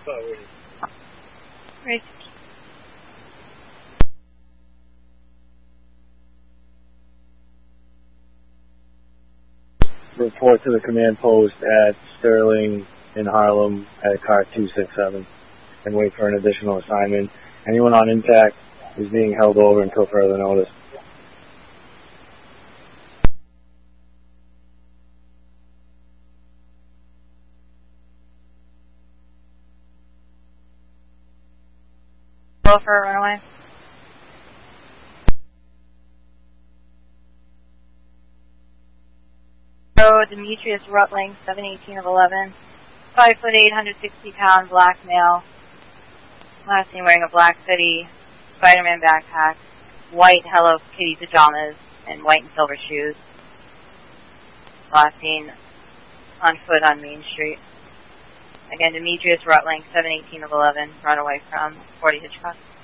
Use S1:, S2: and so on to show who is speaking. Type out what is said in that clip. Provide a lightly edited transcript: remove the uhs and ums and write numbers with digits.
S1: Right.
S2: Report to the command post at Sterling in Harlem at car 267 and wait for an additional assignment. Anyone on impact is being held over until further notice.
S1: Go for a runaway. So Demetrius Rutling, 718 of 11. 5'8", 160-pound black male. Last name wearing a black hoodie, Spider-Man backpack, white Hello Kitty pajamas, and white and silver shoes. Last seen on foot on Main Street. Again, Demetrius Rutling, 718 of 11, runaway from 40 Hitchcock.